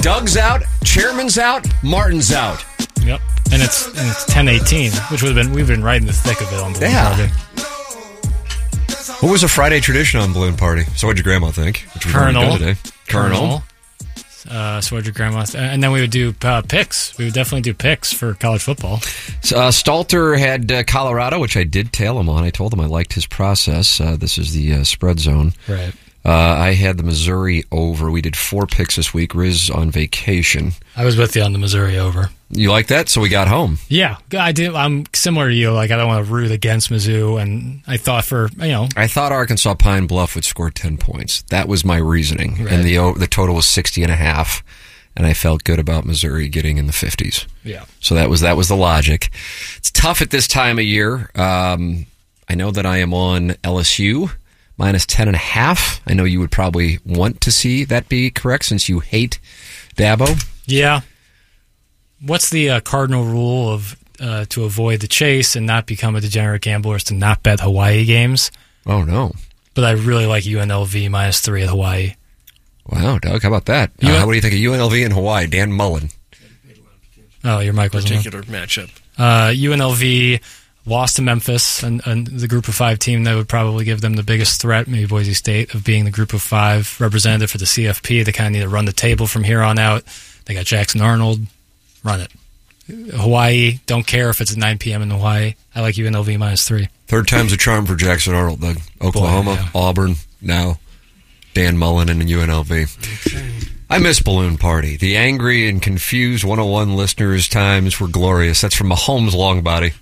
Doug's out, Chairman's out, Martin's out. Yep. And it's 10:18, which we've been right in the thick of it on Balloon Party. What was a Friday tradition on Balloon Party? So what'd your grandma think? Colonel. Colonel. So what'd your grandma... And then we would do picks. We would definitely do picks for college football. Stalter had Colorado, which I did tail him on. I told him I liked his process. This is the spread zone. Right. I had the Missouri over. We did 4 picks this week. Riz on vacation. I was with you on the Missouri over. You like that? So we got home. Yeah, I did. I'm similar to you. Like, I don't want to root against Mizzou, and I thought I thought Arkansas Pine Bluff would score 10 points. That was my reasoning. Right. And the total was 60.5, and I felt good about Missouri getting in the 50s. Yeah. So that was the logic. It's tough at this time of year. I know that I am on LSU. Minus 10.5. I know you would probably want to see that be correct since you hate Dabo. Yeah. What's the cardinal rule of to avoid the chase and not become a degenerate gambler is to not bet Hawaii games? Oh, no. But I really like UNLV minus 3 at Hawaii. Wow, Doug, how about that? What do you think of UNLV and Hawaii? Dan Mullen. Oh, your mic wasn't on. Particular matchup. UNLV lost to Memphis, and the Group of 5 team that would probably give them the biggest threat, maybe Boise State, of being the Group of 5 representative for the CFP. They kind of need to run the table from here on out. They got Jackson Arnold. Run it. Hawaii, don't care if it's at 9 p.m. in Hawaii. I like UNLV minus 3. Third time's a charm for Jackson Arnold, Doug. Oklahoma, Boy, yeah. Auburn, now Dan Mullen and UNLV. Okay. I miss Balloon Party. The angry and confused 101 listeners' times were glorious. That's from Mahomes Longbody.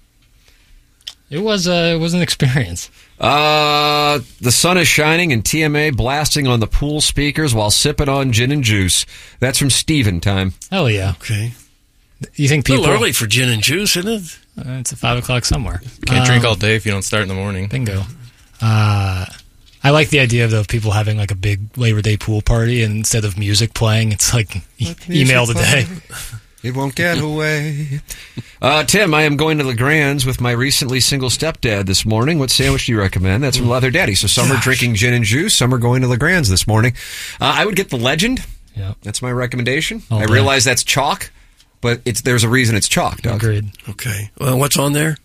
It was an experience. The sun is shining and TMA blasting on the pool speakers while sipping on gin and juice. That's from Steven time. Hell yeah. Okay. You think A people... little early for gin and juice, isn't it? It's at 5 o'clock somewhere. Can't drink all day if you don't start in the morning. Bingo. I like the idea of people having like a big Labor Day pool party, and instead of music playing, it's like email the day. It won't get away. Tim, I am going to LeGrand's with my recently single stepdad this morning. What sandwich do you recommend? That's from Leather Daddy. So some are drinking gin and juice, some are going to LeGrand's this morning. I would get the Legend. Yeah. That's my recommendation. All I day. realize that's chalk, but there's a reason it's chalk, Doug. Agreed. Okay. Well, what's on there?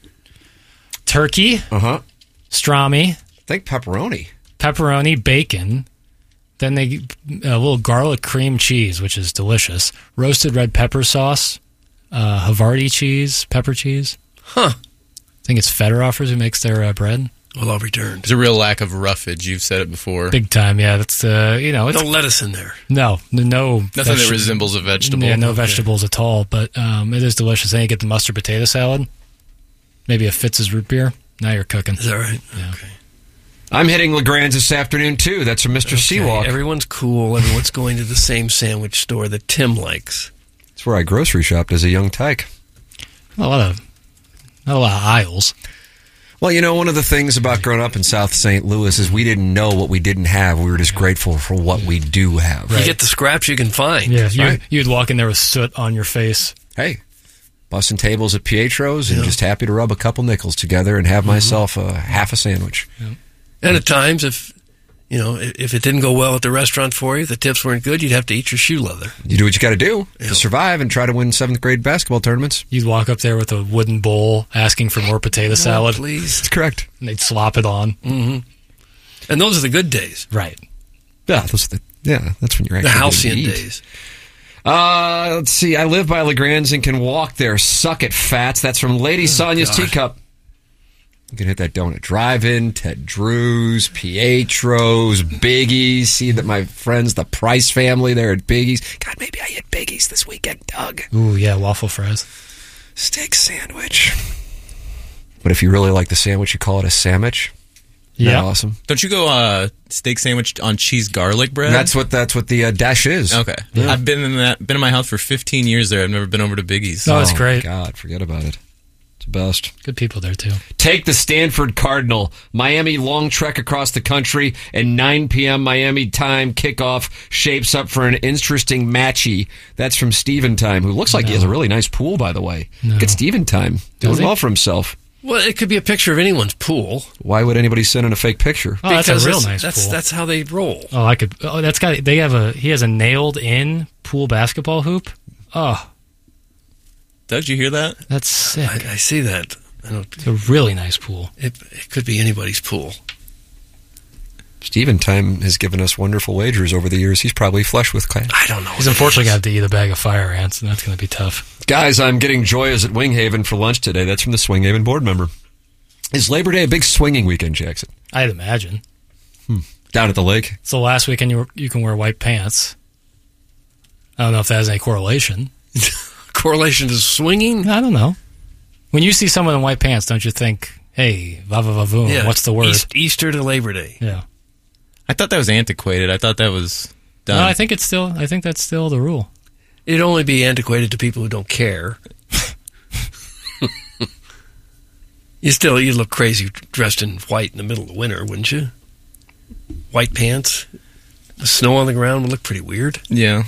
Turkey, Uh-huh. pastrami, I think pepperoni. pepperoni, bacon. Then they a little garlic cream cheese, which is delicious. Roasted red pepper sauce, Havarti cheese, pepper cheese. Huh. I think it's Federoffers who makes their bread. Well, I'll return. There's a real lack of roughage. You've said it before. Big time, yeah. That's it's No lettuce in there. no Nothing that resembles a vegetable. Yeah, no vegetables at all. But it is delicious. Then you get the mustard potato salad, maybe a Fitz's root beer. Now you're cooking. Is that right? Yeah. Okay. I'm hitting LeGrand's this afternoon, too. That's from Mr. Seawalk. Everyone's cool. Everyone's going to the same sandwich store that Tim likes. It's where I grocery shopped as a young tyke. Not a lot of aisles. Well, one of the things about growing up in South St. Louis is we didn't know what we didn't have. We were just grateful for what we do have. You get the scraps you can find. Yeah, you'd walk in there with soot on your face. Hey, bussing tables at Pietro's and just happy to rub a couple nickels together and have myself a half a sandwich. Yeah. And at times, if it didn't go well at the restaurant for you, the tips weren't good, you'd have to eat your shoe leather. You do what you got to do to survive and try to win 7th grade basketball tournaments. You'd walk up there with a wooden bowl asking for more potato salad. Please. That's correct. And they'd slop it on. Mm-hmm. And those are the good days. Right. Yeah, that's when you're actually The halcyon eat. days. Let's see. I live by LeGrand's and can walk there. Suck it, fats. That's from Lady Sonia's Teacup. You can hit that donut drive-in, Ted Drew's, Pietro's, Biggie's. See that my friends, the Price family, they're at Biggie's. God, maybe I hit Biggie's this weekend, Doug. Ooh, yeah, waffle fries. Steak sandwich. But if you really like the sandwich, you call it a sandwich. Yeah, awesome. Don't you go steak sandwich on cheese garlic bread? That's what the dash is. Okay. Yeah. I've been in my house for 15 years there. I've never been over to Biggie's. Oh, it's great. God, forget about it. It's the best. Good people there, too. Take the Stanford Cardinal. Miami long trek across the country, and 9 p.m. Miami time kickoff shapes up for an interesting matchy. That's from Steven Time, who looks like he has a really nice pool, by the way. No. Look at Steven Time. Doing he? well for himself. Well, it could be a picture of anyone's pool. Why would anybody send in a fake picture? Oh, that's a Because real nice pool. That's how they roll. Oh, he has a nailed-in pool basketball hoop. Oh, Doug, did you hear that? that's sick. I see that. It's a really nice pool. It could be anybody's pool. Steven Time has given us wonderful wagers over the years. He's probably flush with cash. I don't know. He's unfortunately going to have to eat a bag of fire ants, and that's going to be tough. Guys, I'm getting Joyas at Winghaven for lunch today. That's from the Swinghaven board member. Is Labor Day a big swinging weekend, Jackson? I'd imagine. Down at the lake? It's the last weekend you can wear white pants. I don't know if that has any correlation. Correlation to swinging? I don't know. When you see someone in white pants, don't you think, hey, va-va-va-voom, Yeah. what's the word? Easter to Labor Day. Yeah. I thought that was antiquated. I thought that was done. No, I think that's still the rule. It'd only be antiquated to people who don't care. You'd look crazy dressed in white in the middle of the winter, wouldn't you? White pants. The snow on the ground would look pretty weird. Yeah.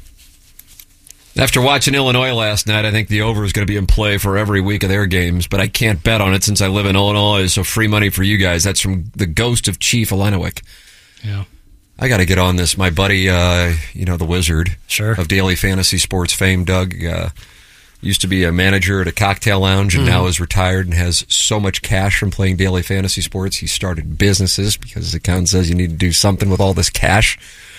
After watching Illinois last night, I think the over is going to be in play for every week of their games, but I can't bet on it since I live in Illinois, so free money for you guys. That's from the ghost of Chief Elenowick. Yeah. I got to get on this. My buddy, the wizard Sure. of daily fantasy sports fame, Doug, used to be a manager at a cocktail lounge and now is retired and has so much cash from playing daily fantasy sports. He started businesses because his account says you need to do something with all this cash.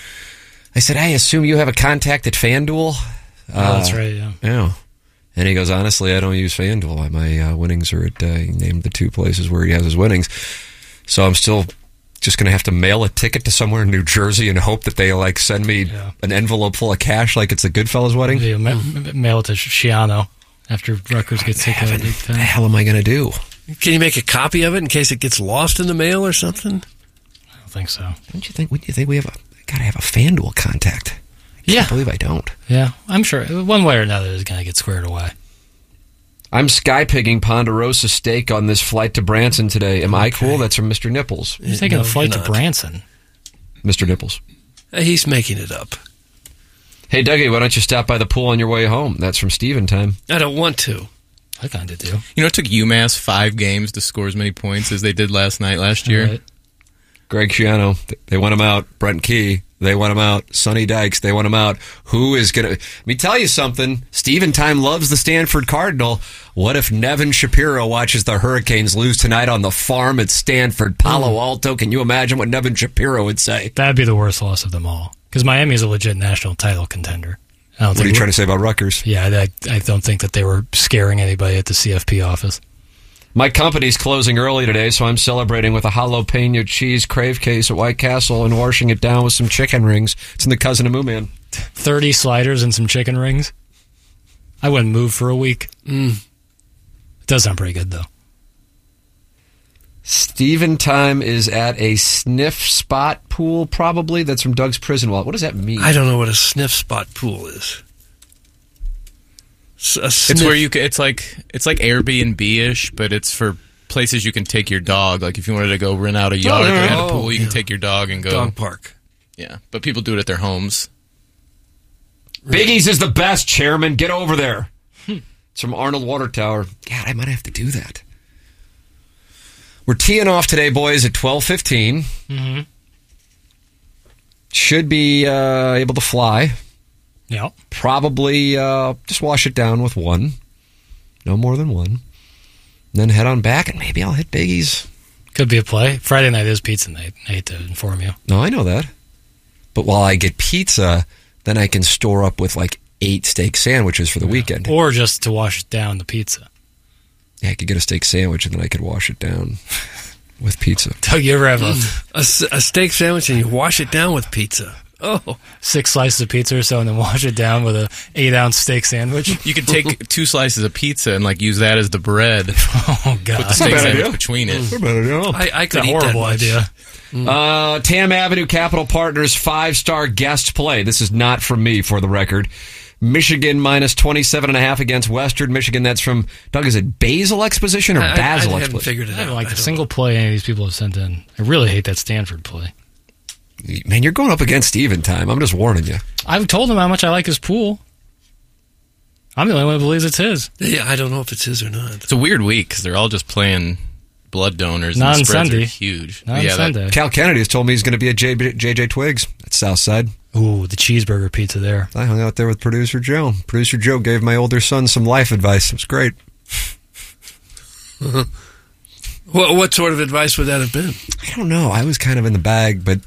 I said, I assume you have a contact at FanDuel? That's right, yeah. Yeah. And he goes, honestly, I don't use FanDuel. My winnings are at, he named the two places where he has his winnings. So I'm still just going to have to mail a ticket to somewhere in New Jersey and hope that they send me an envelope full of cash like it's a Goodfellas wedding. Maybe mail it to Schiano after Rutgers gets taken out of the Big What the Ten. hell am I going to do? Can you make a copy of it in case it gets lost in the mail or something? I don't think so. Wouldn't you think we have got to have a FanDuel contact? I can't believe I don't. Yeah, I'm sure one way or another is going to get squared away. I'm skypigging Ponderosa steak on this flight to Branson today. Am I cool? That's from Mr. Nipples. You're taking a flight to Branson. Mr. Nipples. He's making it up. Hey, Dougie, why don't you stop by the pool on your way home? That's from Steven Time. I don't want to. I kind of do. You know, it took UMass 5 games to score as many points as they did last year. Right. Greg Schiano, they want him out. Brent Key, they want him out. Sonny Dykes, they want him out. Who is going to... Let me tell you something. Steven Time loves the Stanford Cardinal. What if Nevin Shapiro watches the Hurricanes lose tonight on the farm at Stanford, Palo Alto? Can you imagine what Nevin Shapiro would say? That'd be the worst loss of them all. Because Miami is a legit national title contender. What are you trying to say about Rutgers? Yeah, I don't think that they were scaring anybody at the CFP office. My company's closing early today, so I'm celebrating with a jalapeno cheese crave case at White Castle and washing it down with some chicken rings. It's in the Cousin of Moo Man. 30 sliders and some chicken rings. I wouldn't move for a week. It does sound pretty good, though. Steven Time is at a sniff spot pool, probably. That's from Doug's Prison Wallet. What does that mean? I don't know what a sniff spot pool is. It's where you. It's like Airbnb-ish, but it's for places you can take your dog. Like if you wanted to go rent out a yard that had a pool, you can take your dog and go. Dog park. Yeah, but people do it at their homes. Biggie's is the best, Chairman. Get over there. It's from Arnold Water Tower. God, I might have to do that. We're teeing off today, boys, at 12:15. Mm-hmm. Should be able to fly. Yeah. Probably just wash it down with one. No more than one. And then head on back, and maybe I'll hit Biggie's. Could be a play. Friday night is pizza night. I hate to inform you. No, I know that. But while I get pizza, then I can store up with 8 steak sandwiches for the weekend. Or just to wash down the pizza. Yeah, I could get a steak sandwich, and then I could wash it down with pizza. Doug, you ever have a steak sandwich and you wash it down with pizza? Oh, 6 slices of pizza or so and then wash it down with a 8-ounce steak sandwich? You could take 2 slices of pizza and use that as the bread. Oh, God. Put the steak sandwich between it. I could It's a eat horrible that idea. Tam Avenue Capital Partners 5-star guest play. This is not from me, for the record. Michigan minus 27.5 against Western Michigan. That's from, Doug, is it Basil Exposition or Basil I haven't Exposition? figured it I out. don't like the single play any of these people have sent in. I really hate that Stanford play. Man, you're going up against Steven Time. I'm just warning you. I've told him how much I like his pool. I'm the only one who believes it's his. Yeah, I don't know if it's his or not. It's a weird week because they're all just playing blood donors. Not and on the spreads Sunday. are huge. Not on Sunday. Cal Kennedy has told me he's going to be at JJ Twiggs. That's South Side. Ooh, the cheeseburger pizza there. I hung out there with Producer Joe. Producer Joe gave my older son some life advice. It was great. What sort of advice would that have been? I don't know. I was kind of in the bag, but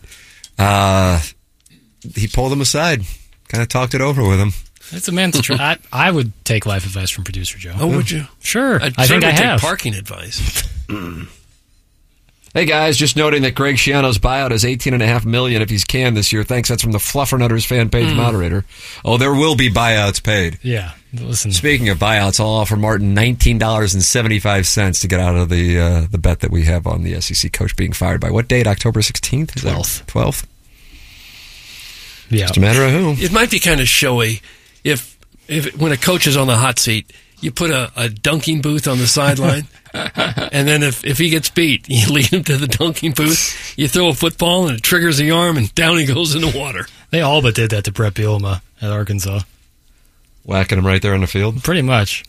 he pulled him aside, kind of talked it over with him. It's a man to try. I would take life advice from Producer Joe. Oh, would you? Sure. I'd I think I certainly have. take parking advice. Hey guys, just noting that Greg Schiano's buyout is $18.5 million if he's canned this year. Thanks. That's from the Fluffernutters fan page moderator. Oh, there will be buyouts paid. Yeah. Listen. Speaking of buyouts, I'll offer Martin $19.75 to get out of the bet that we have on the SEC coach being fired by what date? October 16th? 12th. Yeah. Just a matter of who. It might be kind of showy if when a coach is on the hot seat, you put a dunking booth on the sideline, and then if he gets beat, you lead him to the dunking booth, you throw a football, and it triggers the arm, and down he goes in the water. They all but did that to Brett Bielema at Arkansas. Whacking him right there on the field? Pretty much.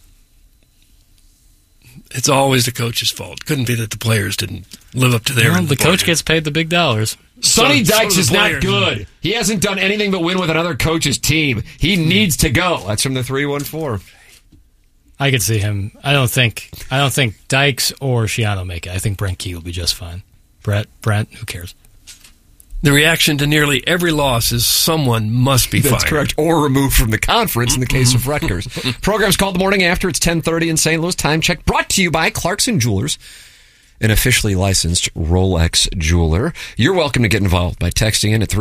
It's always the coach's fault. Couldn't be that the players didn't live up to their end of The coach bargain. gets paid the big dollars. Sonny So Dykes do is the not players. good. He hasn't done anything but win with another coach's team. He needs to go. That's from the 314. I could see him. I don't think Dykes or Schiano make it. I think Brent Key will be just fine. Brent, who cares? The reaction to nearly every loss is someone must be That's fired. correct. Or removed from the conference in the case of Rutgers. Program's called The Morning After. It's 10:30 in St. Louis. Time check brought to you by Clarkson Jewelers, an officially licensed Rolex jeweler. You're welcome to get involved by texting in at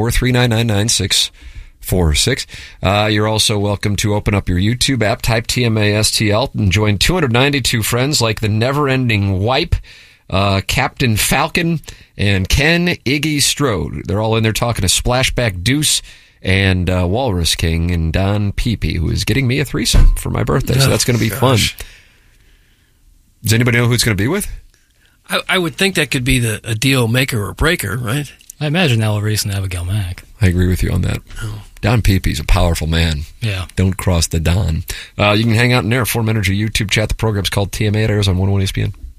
314-399-9646. You're also welcome to open up your YouTube app, type TMASTL, and join 292 friends like the Never-Ending Wipe, Captain Falcon, and Ken Iggy Strode. They're all in there talking to Splashback Deuce and Walrus King and Don Peepee, who is getting me a threesome for my birthday. So that's going to be fun. Does anybody know who it's going to be with? I would think that could be a deal maker or breaker, right? I imagine Ella Reese and Abigail Mack. I agree with you on that. Don Peepee's a powerful man. Yeah. Don't cross the Don. You can hang out in there, Forum Energy YouTube chat. The program's called TMA. It airs on 101 ESPN.